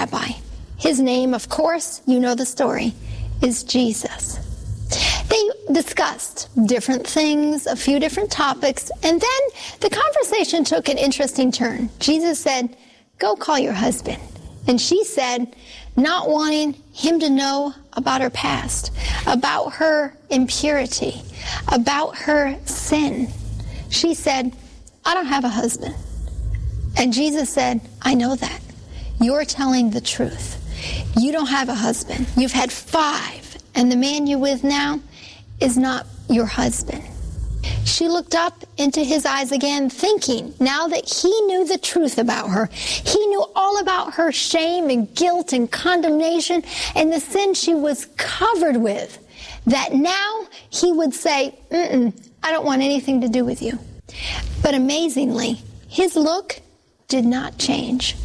rabbi. His name, of course, you know the story, is Jesus. They discussed different things, a few different topics, and then the conversation took an interesting turn. Jesus said, "Go call your husband." And she said, not wanting him to know about her past, about her impurity, about her sin, she said, "I don't have a husband." And Jesus said, "I know that. You're telling the truth. You don't have a husband. You've had 5, and the man you're with now is not your husband." She looked up into his eyes again, thinking, now that he knew the truth about her, he knew all about her shame and guilt and condemnation and the sin she was covered with, that now he would say, "I don't want anything to do with you." But amazingly, his look did not change.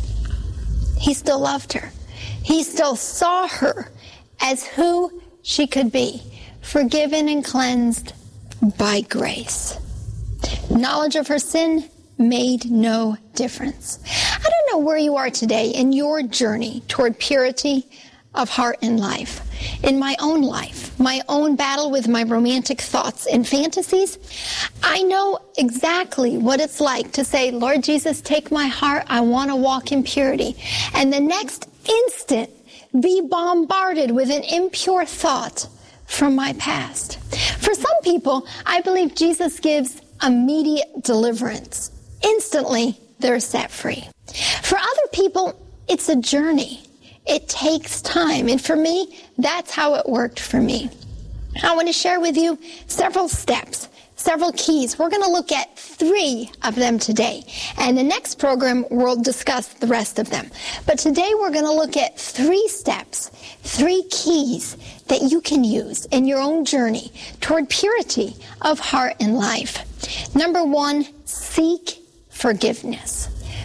He still loved her. He still saw her as who she could be, forgiven and cleansed by grace. Knowledge of her sin made no difference. I don't know where you are today in your journey toward purity of heart and life. In my own life, my own battle with my romantic thoughts and fantasies, I know exactly what it's like to say, "Lord Jesus, take my heart. I want to walk in purity." And the next instant, be bombarded with an impure thought from my past. For some people, I believe Jesus gives immediate deliverance. Instantly, they're set free. For other people, it's a journey. It takes time. And for me, that's how it worked for me. I want to share with you several steps, several keys. We're going to look at 3 of them today. And the next program, we'll discuss the rest of them. But today, we're going to look at 3 steps, 3 keys that you can use in your own journey toward purity of heart and life. Number 1, seek forgiveness.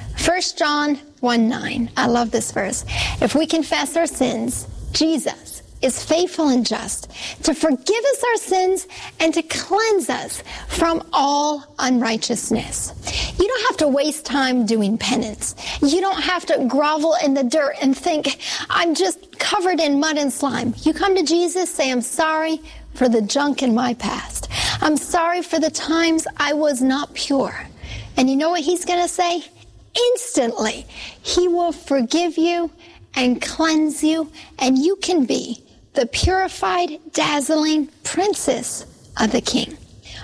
1 John 1:9. I love this verse. If we confess our sins, Jesus is faithful and just to forgive us our sins and to cleanse us from all unrighteousness. You don't have to waste time doing penance. You don't have to grovel in the dirt and think, "I'm just covered in mud and slime." You come to Jesus, say, "I'm sorry for the junk in my past. I'm sorry for the times I was not pure." And you know what he's going to say? Instantly, he will forgive you and cleanse you, and you can be the purified, dazzling princess of the King.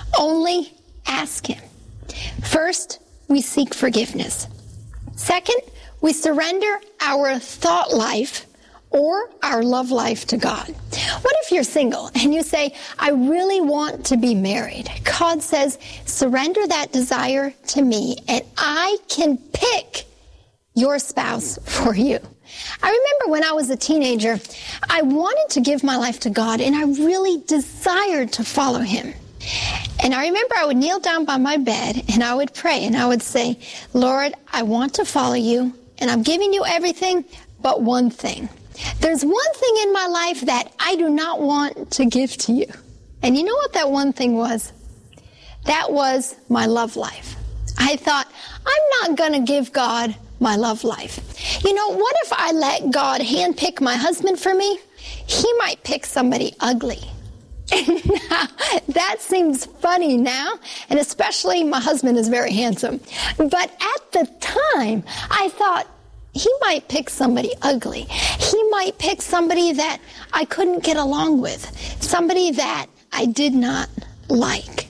Only ask him. First, we seek forgiveness. Second, we surrender our thought life or our love life to God. What if you're single and you say, "I really want to be married"? God says, surrender that desire to me and I can pick your spouse for you. I remember when I was a teenager, I wanted to give my life to God and I really desired to follow him. And I remember I would kneel down by my bed and I would pray and I would say, "Lord, I want to follow you and I'm giving you everything but one thing. There's one thing in my life that I do not want to give to you." And you know what that one thing was? That was my love life. I thought, I'm not going to give God my love life. You know, what if I let God handpick my husband for me? He might pick somebody ugly. Now, that seems funny now, and especially my husband is very handsome. But at the time, I thought, he might pick somebody ugly. He might pick somebody that I couldn't get along with, somebody that I did not like.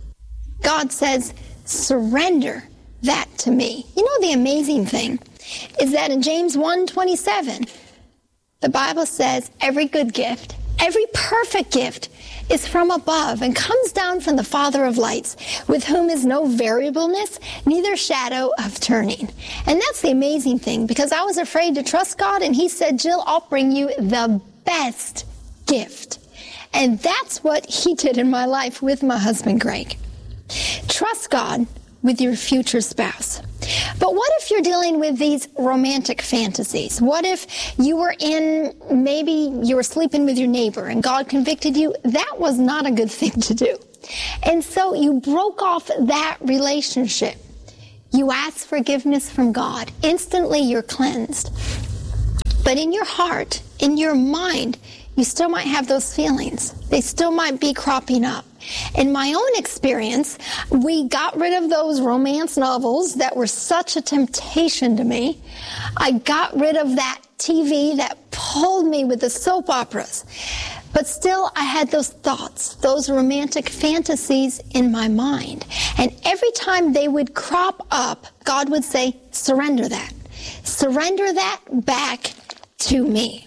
God says, surrender that to me. You know, the amazing thing is that in James 1:27, the Bible says every good gift, every perfect gift is from above and comes down from the Father of lights, with whom is no variableness, neither shadow of turning. And that's the amazing thing, because I was afraid to trust God, and he said, "Jill, I'll bring you the best gift." And that's what he did in my life with my husband, Greg. Trust God with your future spouse. But what if you're dealing with these romantic fantasies? What if you were maybe you were sleeping with your neighbor and God convicted you? That was not a good thing to do. And so you broke off that relationship. You ask forgiveness from God. Instantly you're cleansed. But in your heart, in your mind, you still might have those feelings. They still might be cropping up. In my own experience, we got rid of those romance novels that were such a temptation to me. I got rid of that TV that pulled me with the soap operas. But still, I had those thoughts, those romantic fantasies in my mind. And every time they would crop up, God would say, surrender that. Surrender that back to me.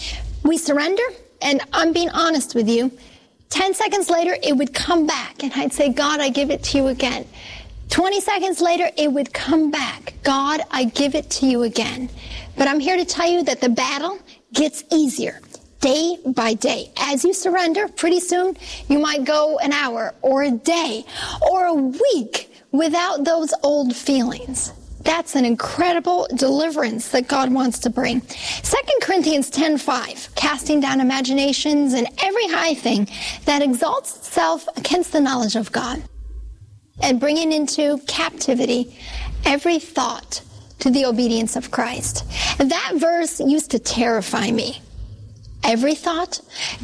We surrender, and I'm being honest with you, 10 seconds later, it would come back, and I'd say, God, I give it to you again. 20 seconds later, it would come back. God, I give it to you again. But I'm here to tell you that the battle gets easier day by day. As you surrender, pretty soon, you might go an hour or a day or a week without those old feelings. That's an incredible deliverance that God wants to bring. 2 Corinthians 10:5, casting down imaginations and every high thing that exalts itself against the knowledge of God, and bringing into captivity every thought to the obedience of Christ. That verse used to terrify me. Every thought?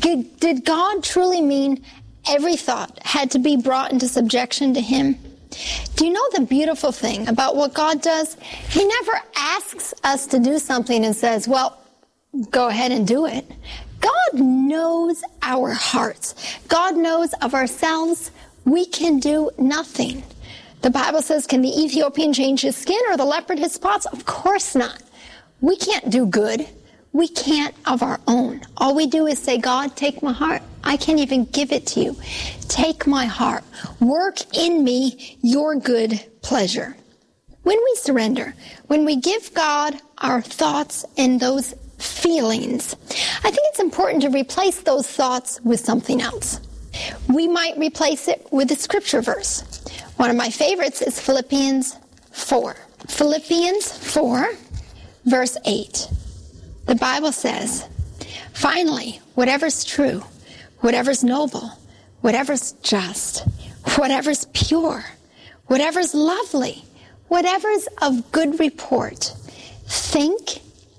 Did God truly mean every thought had to be brought into subjection to Him? Do you know the beautiful thing about what God does? He never asks us to do something and says, well, go ahead and do it. God knows our hearts. God knows of ourselves. We can do nothing. The Bible says, can the Ethiopian change his skin or the leopard his spots? Of course not. We can't do good. We can't of our own. All we do is say, God, take my heart. I can't even give it to you. Take my heart. Work in me your good pleasure. When we surrender, when we give God our thoughts and those feelings, I think it's important to replace those thoughts with something else. We might replace it with a scripture verse. One of my favorites is Philippians 4. Philippians 4, verse 8. The Bible says, finally, whatever's true, whatever's noble, whatever's just, whatever's pure, whatever's lovely, whatever's of good report, think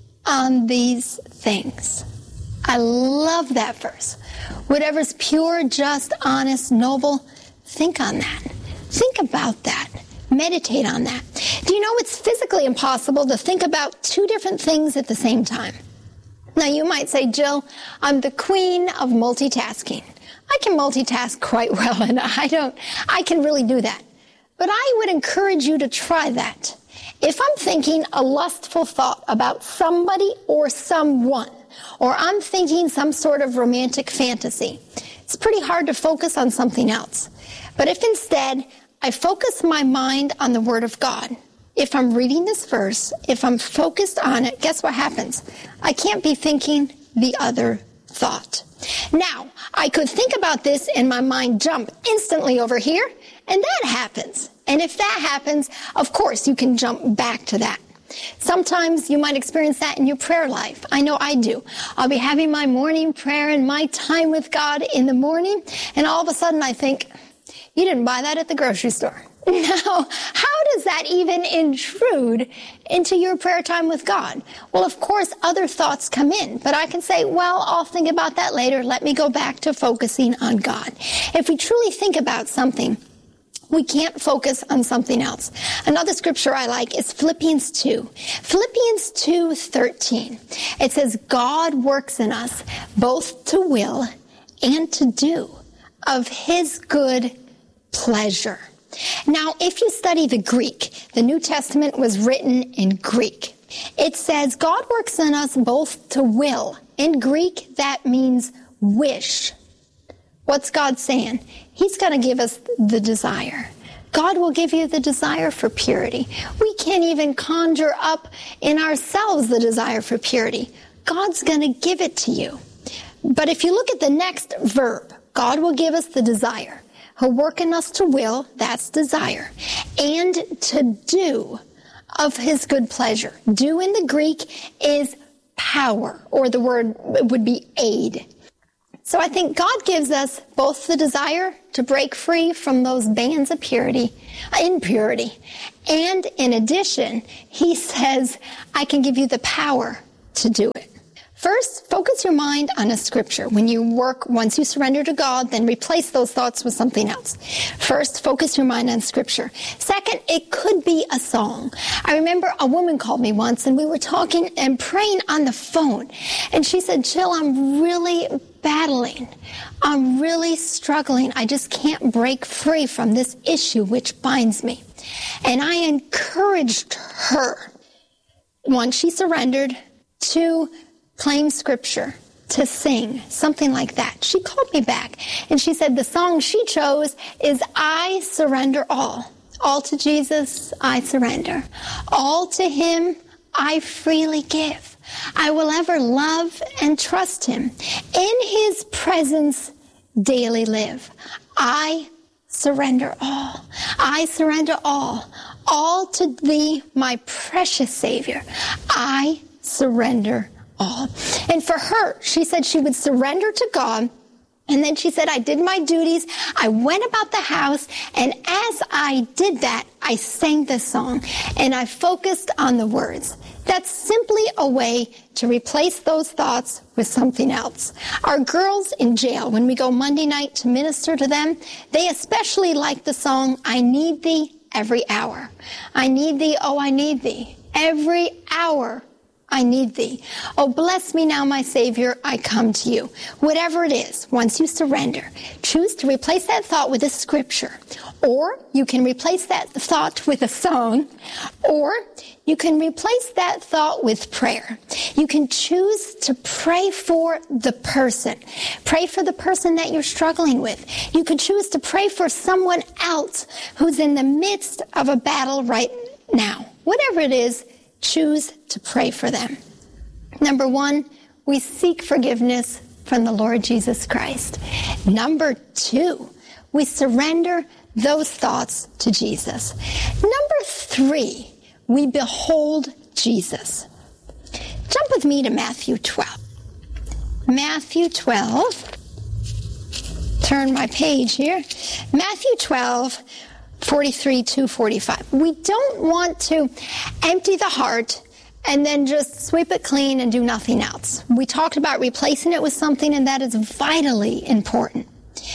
on these things. I love that verse. Whatever's pure, just, honest, noble, think on that. Think about that. Meditate on that. Do you know it's physically impossible to think about two different things at the same time? Now you might say, Jill, I'm the queen of multitasking. I can multitask quite well, and I can really do that. But I would encourage you to try that. If I'm thinking a lustful thought about somebody or someone, or I'm thinking some sort of romantic fantasy, it's pretty hard to focus on something else. But if instead I focus my mind on the Word of God, if I'm reading this verse, if I'm focused on it, guess what happens? I can't be thinking the other thought. Now, I could think about this and my mind jump instantly over here, and that happens. And if that happens, of course, you can jump back to that. Sometimes you might experience that in your prayer life. I know I do. I'll be having my morning prayer and my time with God in the morning, and all of a sudden I think, you didn't buy that at the grocery store. Now, how does that even intrude into your prayer time with God? Well, of course, other thoughts come in, but I can say, well, I'll think about that later. Let me go back to focusing on God. If we truly think about something, we can't focus on something else. Another scripture I like is Philippians 2. Philippians 2:13. It says, God works in us both to will and to do of His good pleasure. Now, if you study the Greek, the New Testament was written in Greek. It says God works in us both to will. In Greek, that means wish. What's God saying? He's going to give us the desire. God will give you the desire for purity. We can't even conjure up in ourselves the desire for purity. God's going to give it to you. But if you look at the next verb, God will give us the desire. He'll work in us to will, that's desire, and to do of His good pleasure. Do in the Greek is power, or the word would be aid. So I think God gives us both the desire to break free from those bands of impurity, and in addition, He says, I can give you the power to do it. First, focus your mind on a scripture. When you work, once you surrender to God, then replace those thoughts with something else. First, focus your mind on scripture. Second, it could be a song. I remember a woman called me once and we were talking and praying on the phone. And she said, Jill, I'm really battling. I'm really struggling. I just can't break free from this issue which binds me. And I encouraged her, once she surrendered, to claim scripture, to sing, something like that. She called me back and she said the song she chose is I Surrender All. All to Jesus, I surrender. All to him, I freely give. I will ever love and trust him. In his presence, daily live. I surrender all. I surrender all. All to thee, my precious Savior. I surrender all. And for her, she said she would surrender to God. And then she said, I did my duties. I went about the house. And as I did that, I sang this song and I focused on the words. That's simply a way to replace those thoughts with something else. Our girls in jail, when we go Monday night to minister to them, they especially like the song, I Need Thee Every Hour. I need thee, oh, I need thee. Every hour I need thee. Oh, bless me now, my Savior, I come to you. Whatever it is, once you surrender, choose to replace that thought with a scripture. Or you can replace that thought with a song. Or you can replace that thought with prayer. You can choose to pray for the person. Pray for the person that you're struggling with. You can choose to pray for someone else who's in the midst of a battle right now. Whatever it is, choose to pray for them. Number one, we seek forgiveness from the Lord Jesus Christ. Number two, we surrender those thoughts to Jesus. Number three, we behold Jesus. Jump with me to Matthew 12. Matthew 12. Turn my page here. Matthew 12, 43 to 45. We don't want to empty the heart and then just sweep it clean and do nothing else. We talked about replacing it with something, and that is vitally important.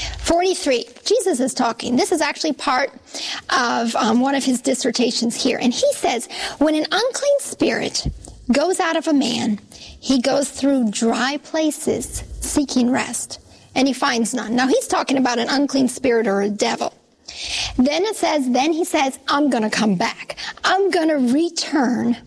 43, Jesus is talking. This is actually part of one of his dissertations here. And he says, when an unclean spirit goes out of a man, he goes through dry places seeking rest, and he finds none. Now, he's talking about an unclean spirit or a devil. Then he says, I'm going to come back. I'm going to return.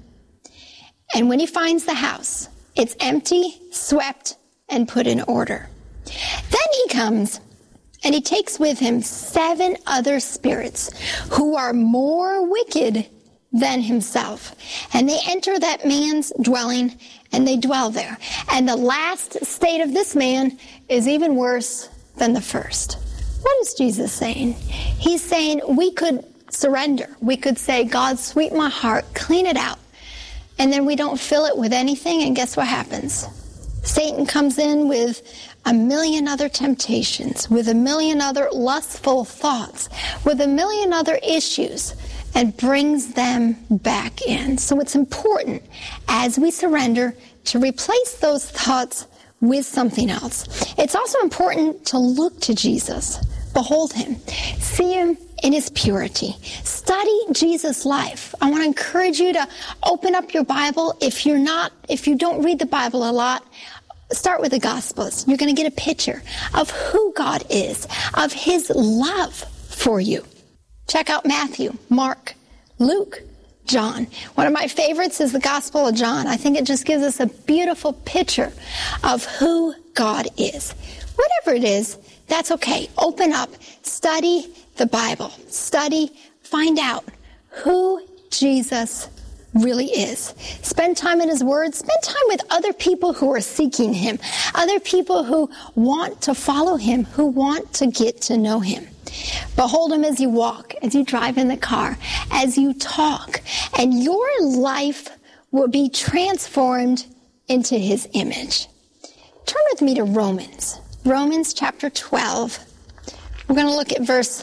And when he finds the house, it's empty, swept, and put in order. Then he comes and he takes with him 7 other spirits who are more wicked than himself. And they enter that man's dwelling and they dwell there. And the last state of this man is even worse than the first. What is Jesus saying? He's saying we could surrender. We could say, God, sweep my heart, clean it out. And then we don't fill it with anything, and guess what happens? Satan comes in with a million other temptations, with a million other lustful thoughts, with a million other issues, and brings them back in. So it's important, as we surrender, to replace those thoughts with something else. It's also important to look to Jesus, behold him, see him in his purity. Study Jesus' life. I want to encourage you to open up your Bible. If you don't read the Bible a lot, start with the Gospels. You're going to get a picture of who God is, of his love for you. Check out Matthew, Mark, Luke, John. One of my favorites is the Gospel of John. I think it just gives us a beautiful picture of who God is. Whatever it is, that's okay. Open up, study the Bible. Study, find out who Jesus really is. Spend time in his word. Spend time with other people who are seeking him. Other people who want to follow him, who want to get to know him. Behold him as you walk, as you drive in the car, as you talk, and your life will be transformed into his image. Turn with me to Romans. Romans chapter 12. We're going to look at verse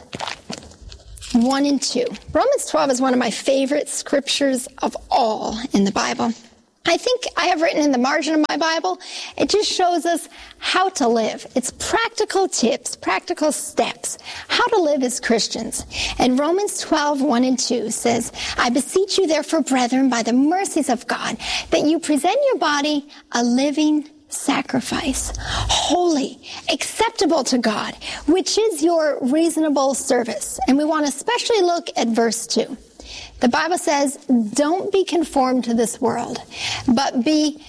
1 and 2. Romans 12 is one of my favorite scriptures of all in the Bible. I think I have written in the margin of my Bible, it just shows us how to live. It's practical tips, practical steps, how to live as Christians. And Romans 12, 1 and 2 says, I beseech you therefore, brethren, by the mercies of God, that you present your body a living sacrifice, holy, acceptable to God, which is your reasonable service. And we want to especially look at verse 2. The Bible says, don't be conformed to this world, but be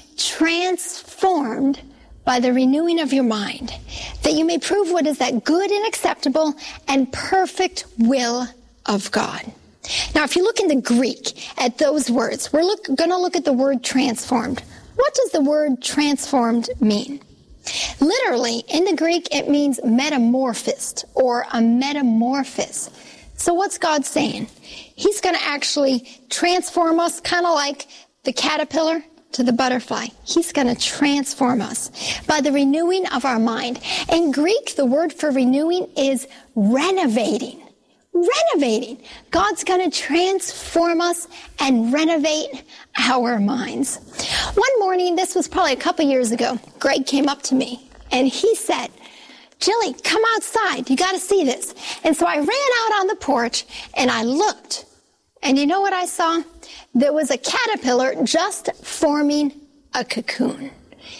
transformed by the renewing of your mind, that you may prove what is that good and acceptable and perfect will of God. Now, if you look in the Greek at those words, we're going to look at the word transformed. What does the word transformed mean? Literally, in the Greek, it means metamorphosed or a metamorphosis. So what's God saying? He's going to actually transform us, kind of like the caterpillar to the butterfly. He's going to transform us by the renewing of our mind. In Greek, the word for renewing is renovating. Renovating. God's going to transform us and renovate our minds. One morning, this was probably a couple years ago, Greg came up to me and he said, Jilly, come outside. You got to see this. And so I ran out on the porch and I looked. And you know what I saw? There was a caterpillar just forming a cocoon.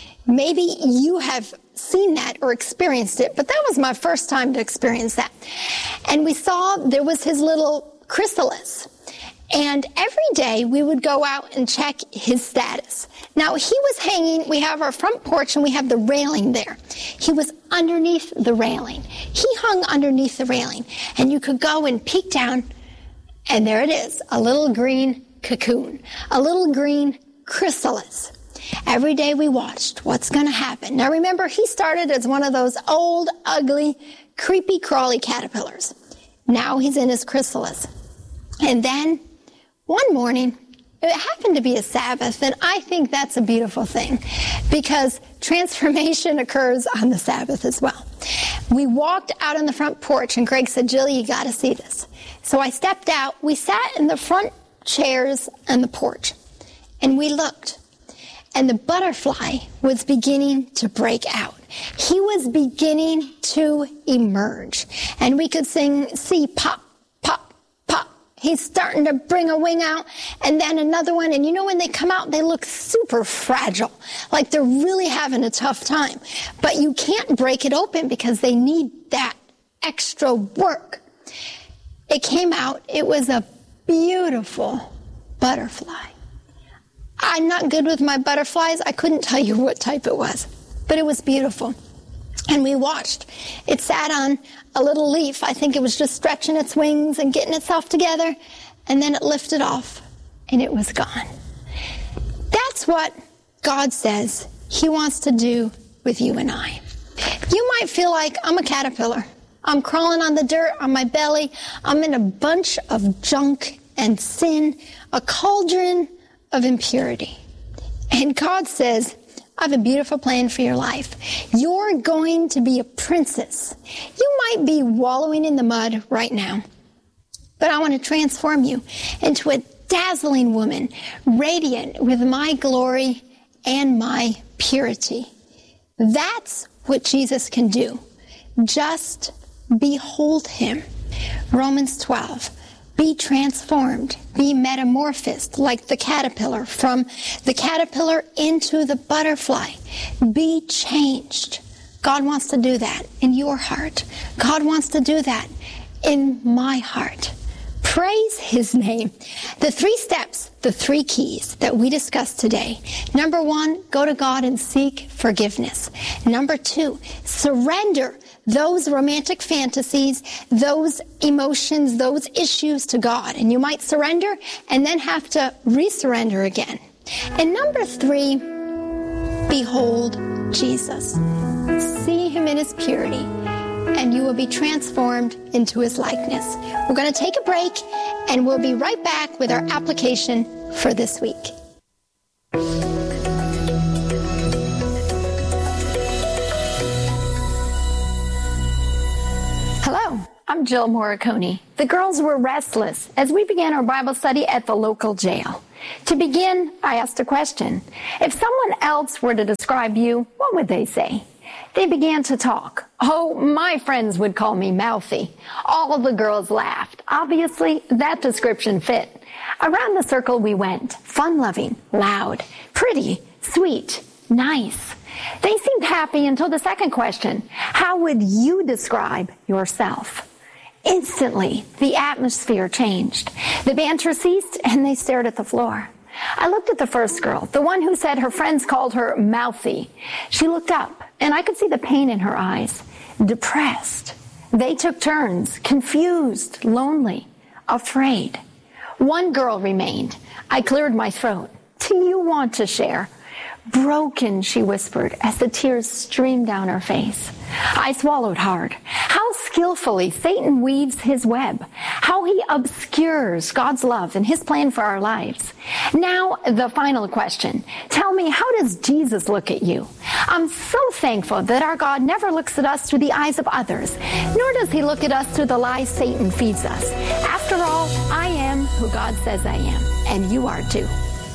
Maybe you have seen that or experienced it, but that was my first time to experience that. And we saw there was his little chrysalis. And every day we would go out and check his status. Now he was hanging, we have our front porch and we have the railing there. He was underneath the railing. He hung underneath the railing and you could go and peek down and there it is, a little green cocoon, a little green chrysalis. Every day we watched what's going to happen. Now remember, he started as one of those old, ugly, creepy, crawly caterpillars. Now he's in his chrysalis. And then one morning, it happened to be a Sabbath, and I think that's a beautiful thing because transformation occurs on the Sabbath as well. We walked out on the front porch, and Greg said, Jill, you got to see this. So I stepped out. We sat in the front chairs on the porch, and we looked, and the butterfly was beginning to break out. He was beginning to emerge, and we could see pop, pop, pop. He's starting to bring a wing out, and then another one. And you know, when they come out, they look super fragile, like they're really having a tough time. But you can't break it open because they need that extra work. It came out. It was a beautiful butterfly. I'm not good with my butterflies. I couldn't tell you what type it was, but it was beautiful. And we watched. It sat on a little leaf. I think it was just stretching its wings and getting itself together. And then it lifted off and it was gone. That's what God says he wants to do with you and I. You might feel like I'm a caterpillar. I'm crawling on the dirt on my belly. I'm in a bunch of junk and sin, a cauldron of impurity. And God says, I have a beautiful plan for your life. You're going to be a princess. You might be wallowing in the mud right now, but I want to transform you into a dazzling woman, radiant with my glory and my purity. That's what Jesus can do. Just behold him. Romans 12. Be transformed, be metamorphosed like the caterpillar, from the caterpillar into the butterfly. Be changed. God wants to do that in your heart. God wants to do that in my heart. Praise his name. The 3 steps, the 3 keys that we discussed today. Number 1, go to God and seek forgiveness. Number 2, surrender those romantic fantasies, those emotions, those issues to God. And you might surrender and then have to resurrender again. And number 3, behold Jesus. See him in his purity, and you will be transformed into his likeness. We're going to take a break, and we'll be right back with our application for this week. Hello, I'm Jill Morricone. The girls were restless as we began our Bible study at the local jail. To begin, I asked a question. If someone else were to describe you, what would they say? They began to talk. Oh, my friends would call me mouthy. All of the girls laughed. Obviously, that description fit. Around the circle we went, fun-loving, loud, pretty, sweet, nice. They seemed happy until the second question. How would you describe yourself? Instantly, the atmosphere changed. The banter ceased, and they stared at the floor. I looked at the first girl, the one who said her friends called her mouthy. She looked up, and I could see the pain in her eyes. Depressed. They took turns, confused, lonely, afraid. One girl remained. I cleared my throat. Do you want to share? Broken, she whispered as the tears streamed down her face. I swallowed hard. How skillfully Satan weaves his web. How he obscures God's love and his plan for our lives. Now, the final question. Tell me, how does Jesus look at you? I'm so thankful that our God never looks at us through the eyes of others, nor does he look at us through the lies Satan feeds us. After all, I am who God says I am, and you are too.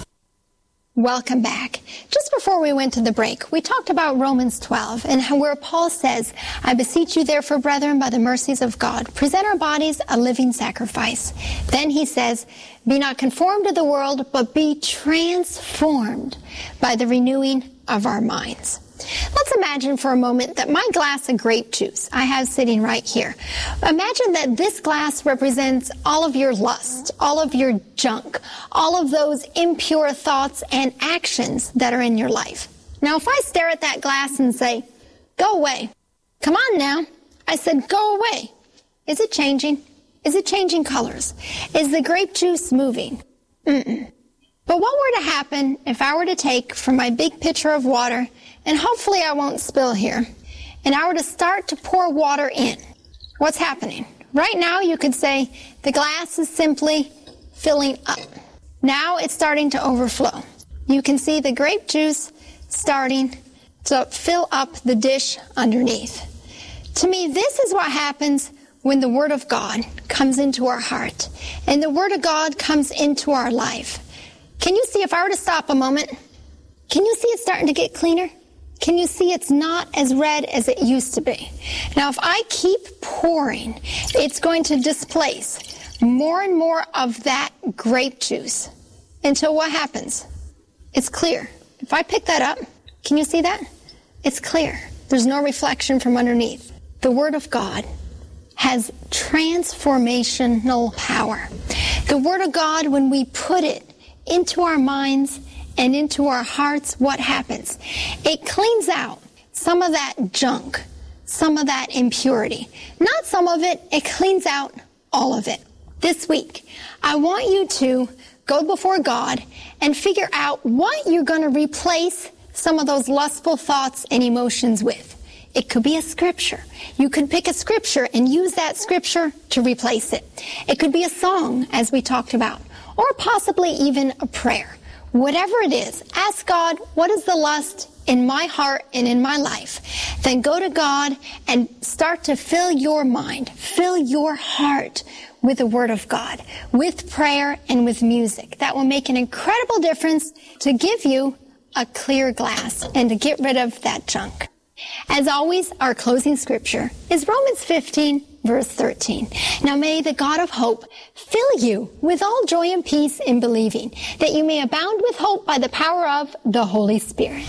Welcome back. Just before we went to the break, we talked about Romans 12 and where Paul says, I beseech you therefore, brethren, by the mercies of God, present our bodies a living sacrifice. Then he says, be not conformed to the world, but be transformed by the renewing of our minds. Let's imagine for a moment that my glass of grape juice I have sitting right here. Imagine that this glass represents all of your lust, all of your junk, all of those impure thoughts and actions that are in your life. Now, if I stare at that glass and say, go away, come on now, I said, go away. Is it changing? Is it changing colors? Is the grape juice moving? Mm-mm. But what were to happen if I were to take from my big pitcher of water, and hopefully I won't spill here, and I were to start to pour water in? What's happening? Right now you could say the glass is simply filling up. Now it's starting to overflow. You can see the grape juice starting to fill up the dish underneath. To me, this is what happens when the Word of God comes into our heart, and the Word of God comes into our life. Can you see, if I were to stop a moment, can you see it starting to get cleaner? Can you see it's not as red as it used to be? Now, if I keep pouring, it's going to displace more and more of that grape juice until what happens? It's clear. If I pick that up, can you see that? It's clear. There's no reflection from underneath. The Word of God has transformational power. The Word of God, when we put it into our minds and into our hearts, what happens? It cleans out some of that junk, some of that impurity. Not some of it, it cleans out all of it. This week, I want you to go before God and figure out what you're going to replace some of those lustful thoughts and emotions with. It could be a scripture. You could pick a scripture and use that scripture to replace it. It could be a song, as we talked about, or possibly even a prayer. Whatever it is, ask God, what is the lust in my heart and in my life? Then go to God and start to fill your mind, fill your heart with the Word of God, with prayer and with music. That will make an incredible difference to give you a clear glass and to get rid of that junk. As always, our closing scripture is Romans 15, verse 13. Now may the God of hope fill you with all joy and peace in believing, that you may abound with hope by the power of the Holy Spirit.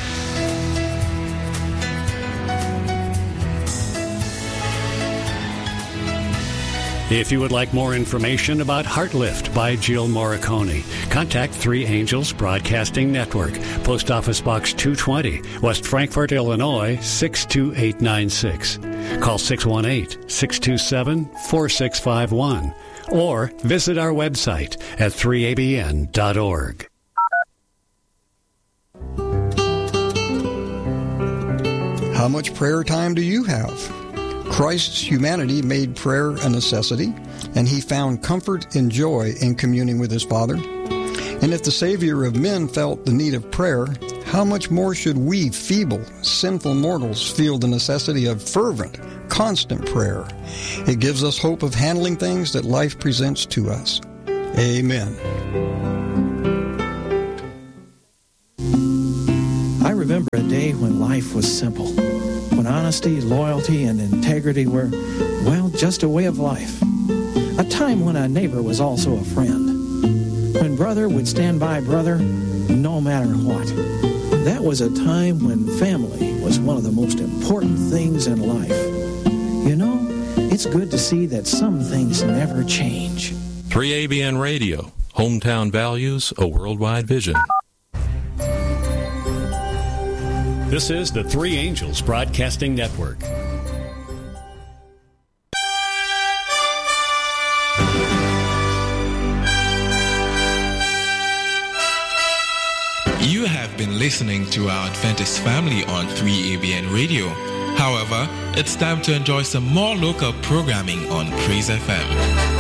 If you would like more information about Heartlift by Jill Morricone, contact Three Angels Broadcasting Network, Post Office Box 220, West Frankfort, Illinois, 62896. Call 618-627-4651 or visit our website at 3abn.org. How much prayer time do you have? Christ's humanity made prayer a necessity, and he found comfort and joy in communing with his Father. And if the Savior of men felt the need of prayer, how much more should we, feeble, sinful mortals, feel the necessity of fervent, constant prayer? It gives us hope of handling things that life presents to us. Amen. life was simple, when honesty, loyalty, and integrity were, well, just a way of life. A time when a neighbor was also a friend, when brother would stand by brother no matter what. That was a time when family was one of the most important things in life. You know, it's good to see that some things never change. 3ABN Radio, hometown values, a worldwide vision. This is the Three Angels Broadcasting Network. You have been listening to our Adventist family on 3ABN Radio. However, it's time to enjoy some more local programming on Praise FM.